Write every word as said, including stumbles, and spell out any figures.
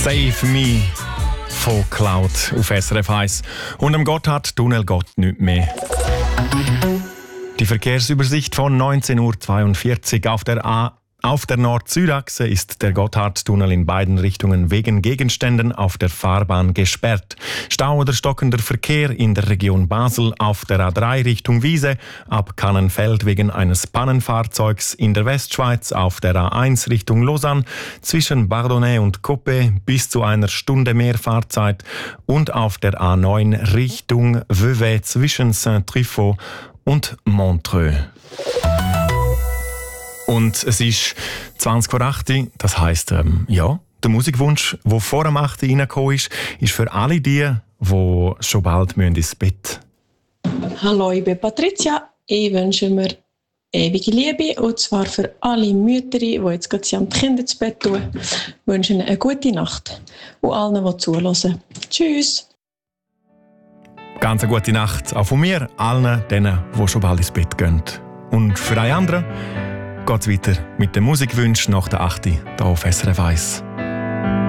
Save Me von Cloud auf S R F eins. Und am Gotthardtunnel geht nichts mehr. Die Verkehrsübersicht von neunzehn Uhr zweiundvierzig auf der A. Auf der Nord-Süd-Achse ist der Gotthardtunnel in beiden Richtungen wegen Gegenständen auf der Fahrbahn gesperrt. Stau oder stockender Verkehr in der Region Basel auf der A drei Richtung Wiese, ab Kannenfeld wegen eines Pannenfahrzeugs in der Westschweiz auf der A eins Richtung Lausanne, zwischen Bardonnay und Coppet bis zu einer Stunde mehr Fahrzeit und auf der A neun Richtung Vevey zwischen Saint-Truffaut und Montreux. Und es ist zwanzig vor acht, das heisst, ähm, ja, der Musikwunsch, der vor dem acht reingekommen ist, ist für alle die, die schon bald ins Bett müssen. Hallo, ich bin Patricia. Ich wünsche mir ewige Liebe, und zwar für alle Mütter, die jetzt gerade die Kinder ins Bett tun. Ich wünsche ihnen eine gute Nacht und allen, die zuhören. Tschüss! Ganz eine gute Nacht, auch von mir, allen denen, die schon bald ins Bett gehen. Und für alle anderen geht es weiter mit dem Musikwunsch nach der acht hier auf S R F eins.